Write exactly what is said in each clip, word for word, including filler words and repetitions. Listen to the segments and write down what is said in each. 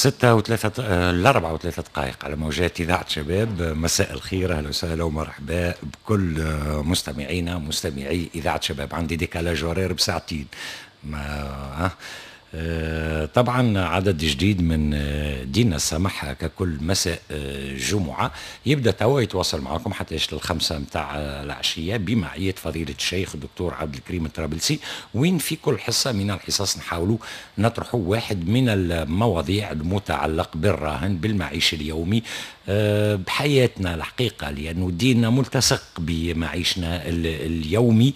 ستة وثلاثة آه، الأربعة وثلاثة دقائق على موجات إذاعة شباب. مساء الخير، أهلا وسهلا ومرحبا بكل آه، مستمعينا مستمعي إذاعة شباب. عندي ديكالاج ورير بساعتين ما ها آه، طبعا عدد جديد من آه، دينا السماحة ككل مساء آه، جمعة يبدأ توا يتواصل معكم حتى يشتغل الخمسة متاع آه، العشية بمعية فضيلة الشيخ الدكتور عبد الكريم الطرابلسي، وين في كل حصة من الحصص نحاولوا نطرحوا واحد من المواضيع المتعلق بالراهن بالمعيش اليومي آه، بحياتنا الحقيقة، لأنه ديننا ملتصق بمعيشنا ال- اليومي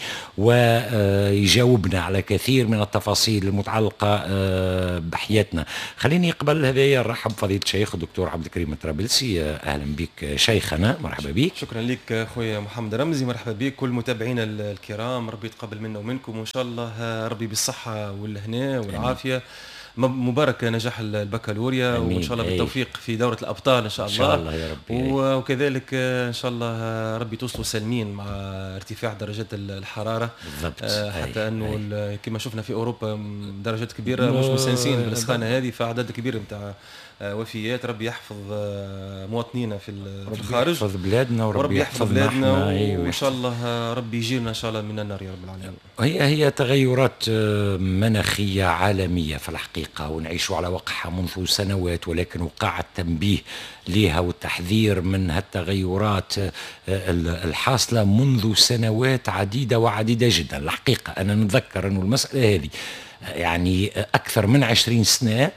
ويجاوبنا على كثير من التفاصيل المتعلقة آه، بحياتنا. خليني قبل هذايا نرحب بفضيلة الشيخ الدكتور عبد الكريم الطرابلسي. آه، أهلا بك شيخنا، مرحبا بك. شكرا لك اخويا محمد رمزي، مرحبا بك كل متابعينا ال- الكرام، ربي يتقبل منا ومنكم وان شاء الله ربي بالصحه والهناء والعافيه. م- مبارك نجاح ال- البكالوريا، وان شاء أمين. الله أي بالتوفيق في دوره الابطال ان شاء إن الله. شاء الله يا ربي. أي. و- وكذلك ان شاء الله ربي توصلوا سالمين مع ارتفاع درجات ال- الحراره. بالضبط. آه، أي. حتى انه أي. ال- كما شفنا في اوروبا م، درجات كبيره مش مستانسين بالسخانه هذه، فاعداد كبير نتاع وفيات. ربي يحفظ آه، مواطنينا في ال- في ربي الخارج، يحفظ بلادنا وربي وربي يحفظ يحفظنا بلادنا، احنا. أيوة. وان شاء الله ربي يجيرنا ان شاء الله من النار يا رب العالمين. هي هي تغيرات آه، مناخية عالمية في الحقيقة، ونعيش على وقعها منذ سنوات، ولكن وقع التنبيه لها والتحذير من هالتغيرات آه، ال- الحاصلة منذ سنوات عديدة وعديدة جدا. الحقيقة أنا نتذكر أنه المسألة هذه آه، يعني آه، أكثر من عشرين سنة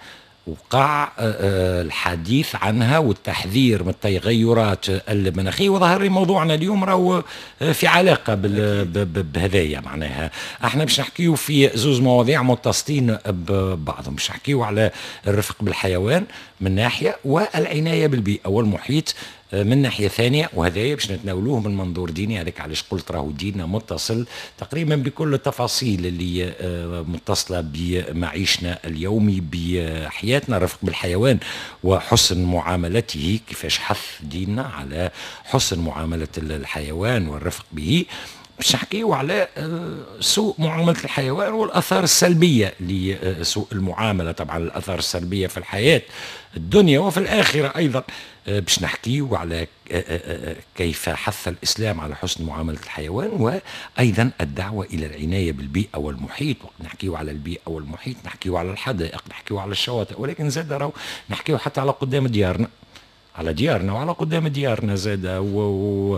وقع آه، آه، الحديث عنها والتحذير من التغيرات المناخية، وظهر لي موضوعنا اليوم راهو آه، في علاقة بال- ب- ب- بهذايا. معناها احنا باش نحكيو في زوز مواضيع متصلين ببعضهم، باش نحكيو على الرفق بالحيوان من ناحية والعناية بالبيئة والمحيط آه، من ناحية ثانية، وهذايا باش نتناولوه من منظور ديني. هذاك علاش قلت راهو ديننا متصل تقريبا بكل التفاصيل اللي آه، متصلة بمعيشنا اليومي بحياتنا. الرفق بالحيوان وحسن معاملته، كيفاش حث ديننا على حسن معاملة الحيوان والرفق به. باش نحكيو على آه، سوء معاملة الحيوان والآثار السلبية لسوء المعاملة، طبعا الآثار السلبية في الحياة الدنيا وفي الآخرة أيضا. آه، باش نحكيو على آه، آه، آه، كيف حث الإسلام على حسن معاملة الحيوان، وأيضا الدعوة إلى العناية بالبيئة والمحيط. وقت نحكيو على البيئة والمحيط نحكيو على الحدائق، نحكيو على الشواطئ، ولكن زاد راهو نحكيو حتى على قدام ديارنا، على ديارنا وعلى قدام ديارنا زاد. و... و...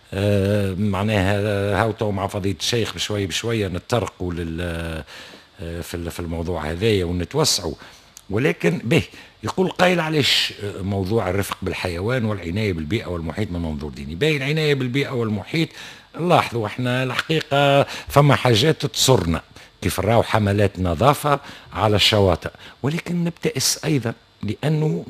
آه معناها هاوتو مع فضيلة الشيخ بشوي بشوية نتطرقوا لل آه، في ال- في الموضوع هذايا ونتوسعوا. ولكن به يقول قائل علاش آه، موضوع الرفق بالحيوان والعناية بالبيئة والمحيط من منظور ديني. باين العناية بالبيئة والمحيط نلاحظوا احنا الحقيقة فما حاجات تسرنا، كيف نراو حملات نظافة على الشواطئ، ولكن نبتئس أيضا لانه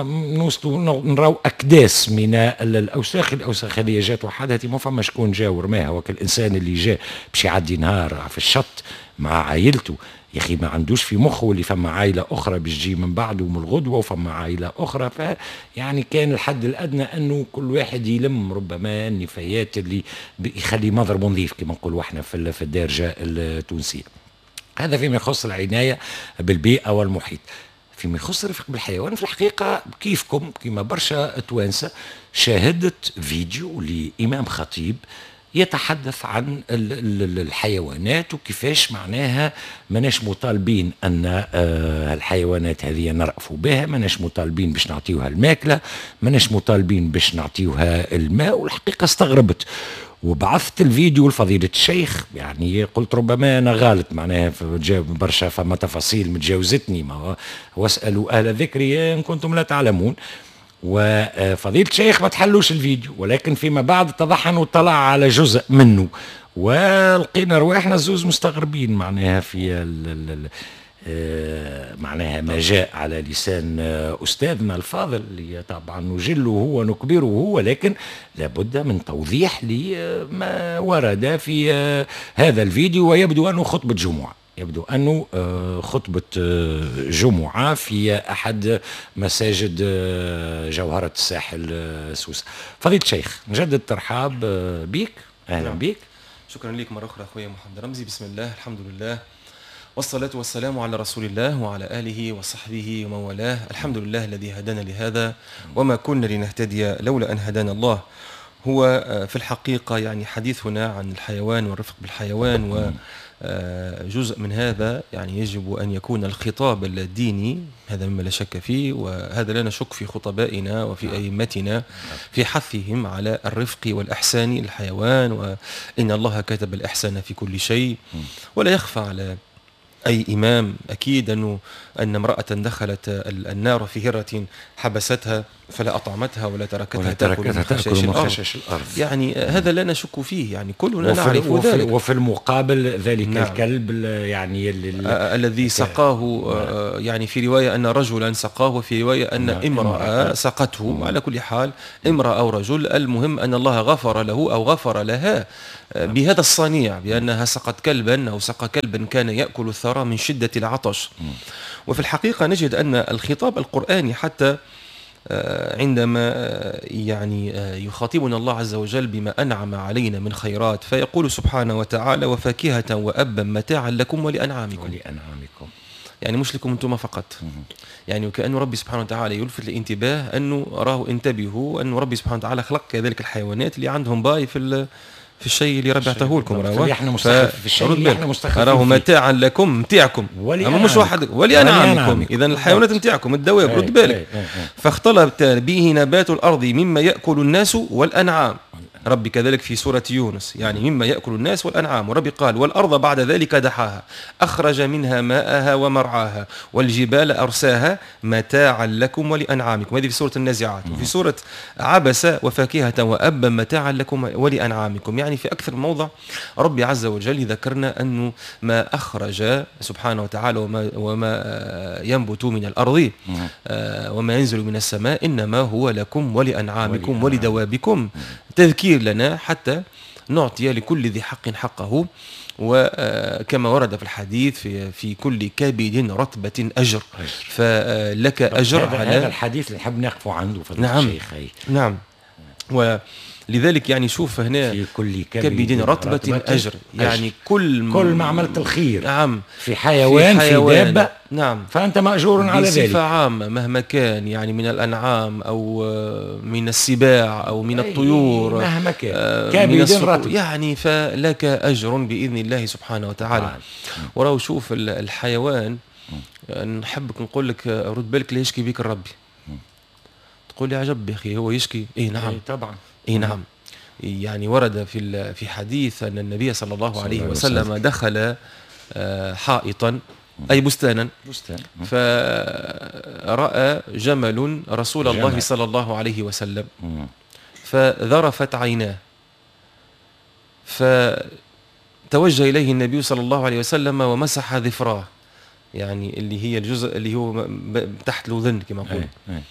نوصلوا نراو اكداس من ال- الاوساخ. الاوساخ هذه جات وحدها، ما فما شكون جا ورماها، وكل الانسان اللي جا باش يعدي نهار في الشط مع عائلته يا اخي ما عندوش في مخه اللي فما عائله اخرى باش تجي من بعده من الغدوه وفما عائله اخرى. ف يعني كان الحد الادنى انه كل واحد يلم ربما النفايات اللي يخلي مضرب نظيف كما نقولوا احنا في ال- في الدارجه التونسيه. هذا فيما يخص العنايه بالبيئه والمحيط. فيما يخص الرفق بالحيوان في الحقيقة كيفكم كما برشا توانسة شاهدت فيديو لإمام خطيب يتحدث عن ال- ال- الحيوانات، وكيفاش معناها ماناش مطالبين أن آه، الحيوانات هذه نرأفوا بها، ماناش مطالبين باش نعطيوها الماكلة، ماناش مطالبين باش نعطيوها الماء. والحقيقة استغربت وبعثت الفيديو لفضيلة الشيخ، يعني قلت ربما أنا غلط معناها جاوب برشا فما تفاصيل متجاوزتني، ما واسألوا أهل ذكري إن كنتم لا تعلمون. وفضيلة الشيخ ما تحلوش الفيديو، ولكن فيما بعد تضحن وطلع على جزء منه، ولقينا رواحنا زوز مستغربين معناها في ال ال آه، معناها ما جاء على لسان آه، أستاذنا الفاضل اللي طبعا نجله هو نكبره هو، لكن لابد من توضيح لما ورد في آه، هذا الفيديو. ويبدو أنه خطبة جمعة، يبدو أنه آه، خطبة آه، جمعة في أحد مساجد آه، جوهرة الساحل آه، سوسة. فضيلة الشيخ نجدد الترحاب بك، أهلا نعم. بك. شكرا لك مرة أخرى أخويا محمد رمزي. بسم الله، الحمد لله، والصلاة والسلام على رسول الله وعلى آله وصحبه ومن والاه. الحمد لله الذي هدانا لهذا وما كنا لنهتدي لولا أن هدانا الله. هو في الحقيقة يعني حديثنا عن الحيوان والرفق بالحيوان، وجزء من هذا يعني يجب أن يكون الخطاب الديني، هذا مما لا شك فيه، وهذا لا نشك في خطبائنا وفي أئمتنا في حثهم على الرفق والإحسان للحيوان، وإن الله كتب الإحسان في كل شيء. ولا يخفى على أي إمام أكيد أنه أن امرأة دخلت النار في هرة حبستها فلا أطعمتها ولا تركتها, ولا تأكل تركتها من تأكل خشاش من الأرض. خشاش الأرض. يعني هذا لا نشك فيه، يعني كلنا وفي نعرف وفي ذلك. وفي المقابل ذلك نعم. الكلب يعني آه الذي سقاه، آه يعني في رواية أن رجلا سقاه، وفي رواية أن نعم. امرأة سقته. مم. على كل حال امرأة أو رجل، المهم أن الله غفر له أو غفر لها آه بهذا الصنيع، بأنها سقت كلبا أو سقى كلبا كان يأكل الثرى من شدة العطش. مم. وفي الحقيقة نجد أن الخطاب القرآني حتى عندما يعني يخاطبنا الله عز وجل بما أنعم علينا من خيرات، فيقول سبحانه وتعالى: وفاكهة وأبا متاعا لكم ولأنعامكم. ولأنعامكم يعني مش لكم أنتم فقط. يعني وكأن ربي سبحانه وتعالى يلفت الانتباه أنه راه انتبهوا أنه ربي سبحانه وتعالى خلق كذلك الحيوانات اللي عندهم باي في في الشيء اللي ربي عطاه لكم. راهو احنا مستخف في الشيء اللي احنا مستخف راهو متاعا لكم متاعكم، اما مش واحد ولأنعامكم. اذا الحيوانات متاعكم الدواب، رد بالك. فاختلط به نبات الارض مما ياكل الناس والانعام. ربي كذلك في سورة يونس يعني مما يأكل الناس والأنعام. وربي قال: والأرض بعد ذلك دحاها أخرج منها ماءها ومرعاها والجبال أرساها متاعا لكم ولأنعامكم. هذه في سورة النازعات. وفي سورة عبس: وفاكهة وأبا متاعا لكم ولأنعامكم. يعني في أكثر موضع ربي عز وجل ذكرنا أنه ما أخرج سبحانه وتعالى وما, وما ينبت من الأرض وما ينزل من السماء إنما هو لكم ولأنعامكم ولدوابكم، تذكير لنا حتى نعطي لكل ذي حق حقه. وكما ورد في الحديث في في كل كبد رطبة أجر، فلك أجر هذا على هذا الحديث اللي نحب نقف عنده في نعم الشيخ. نعم. ولذلك يعني شوف هنا في كل كبد رطبة, رطبة أجر، يعني كل كل ما عملت الخير نعم في حيوان في, حيوان في دابة نعم فأنت مأجور على ذلك بصفة عامة مهما كان، يعني من الأنعام أو من السباع أو من الطيور مهما كان كبد رطب، يعني فلك أجر بإذن الله سبحانه وتعالى. وراه شوف الحيوان، نحبك نقول لك رد بالك ليه يشكي بك الربي. تقول لي عجب يا أخي هو يشكي؟ إيه نعم إيه طبعا إيه نعم. يعني ورد في في حديث أن النبي صلى الله عليه وسلم دخل حائطا أي بستانا بستان فرأى جمل رسول الله جمل. صلى الله عليه وسلم فذرفت عيناه، فتوجه إليه النبي صلى الله عليه وسلم ومسح ذفراه، يعني اللي هي الجزء اللي هو تحت الأذن كما نقول.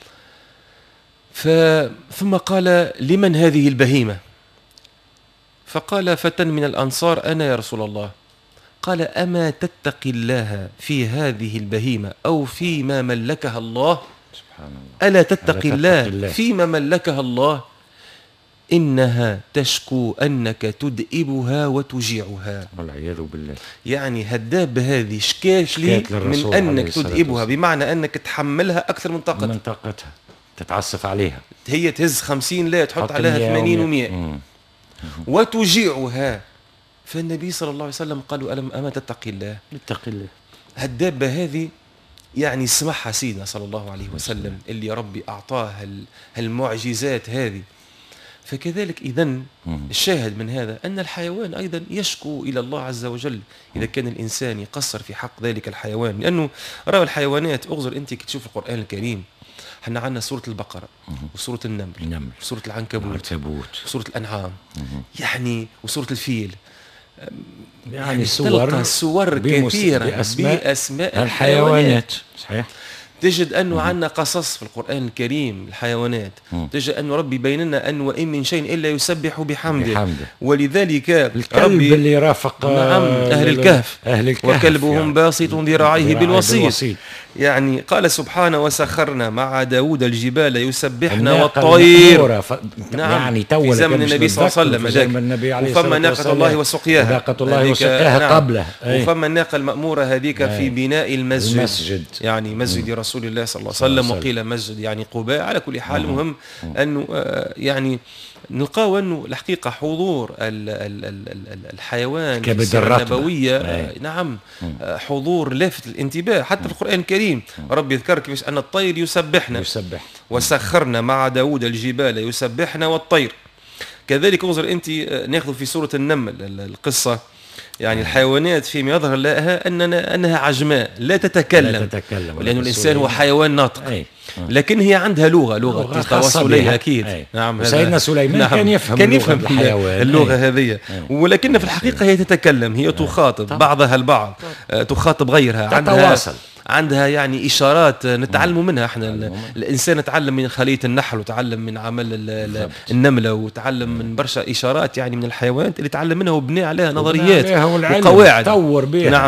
ثم قال: لمن هذه البهيمة؟ فقال فتى من الأنصار: أنا يا رسول الله. قال: أما تتقي الله في هذه البهيمة أو فيما ملكها الله؟ سبحان الله. ألا تتقي الله, الله فيما ملكها الله؟ إنها تشكو أنك تدئبها وتجيعها. والعياذ بالله. يعني هالدابة هذه شكاش لي من أنك تدئبها، بمعنى أنك تحملها أكثر من طاقتها من طاقتها تتعسف عليها، هي تهز خمسين لا تحط عليها ثمانين ومئة وتجيعها. فالنبي صلى الله عليه وسلم قالوا: ألم أما تتقي الله؟ اتقي الله. هالدابة هذه يعني سمحها سيدنا صلى الله عليه وسلم اللي ربي أعطاها هالمعجزات هذه. فكذلك إذن الشاهد من هذا أن الحيوان أيضا يشكو إلى الله عز وجل إذا كان الإنسان يقصر في حق ذلك الحيوان، لأنه رأى الحيوانات أغزر أنت تشوف القرآن الكريم، احنا عندنا سورة البقرة وسورة النمل, النمل. وسورة العنكبوت وسورة الأنعام يعني وسورة الفيل، يعني سور سور كثيرة بأسماء, بأسماء الحيوانات. صحيح. تجد أنه عندنا قصص في القرآن الكريم الحيوانات، تجد أنه ربي بين لنا أن وإن من شيء إلا يسبح بحمده, بحمده. ولذلك الكلب اللي رافق نعم أهل الكهف, أهل الكهف وكلبهم يعني باسط ذراعيه بالوسيط. يعني قال سبحانه وسخرنا مع داود الجبال يسبحنا والطير ف... نعم يعني في زمن النبي صلى الله عليه وسلم. وفما ناقة الله وسقياها, ناقة الله وسقياها نعم. قبله وفما الناقة المأمورة هذيك في بناء المسجد, المسجد. يعني مسجد رسول الله صلى الله عليه وسلم, وقيل مسجد يعني قباء. على كل حال المهم أنه يعني نلقاو أنه الحقيقة حضور ال ال ال الحيوان في السيرة النبوية نعم حضور لافت الانتباه. حتى في القرآن الكريم ربي يذكر كيفاش أن الطير يسبحنا يسبح. وسخرنا مع داود الجبال يسبحنا والطير. كذلك انظر أنت ناخذ في سورة النمل القصة، يعني الحيوانات فيما يظهر لها أننا أنها عجماء لا تتكلم, لا تتكلم لأن الإنسان هو حيوان ناطق أي. لكن هي عندها لغة لغة تواصلية أكيد أي. نعم سيدنا سليمان نعم. كان يفهم, كان يفهم الحيوان اللغة هذه, ولكن في الحقيقة هي تتكلم, هي تخاطب أي. بعضها البعض, تخاطب غيرها, تتواصل, عندها يعني إشارات نتعلم منها. احنا الإنسان نتعلم من خلية النحل وتعلم من عمل النملة وتعلم من برشا إشارات يعني من الحيوانات اللي تعلم منها وبناء عليها نظريات وقواعد طور بها. نعم.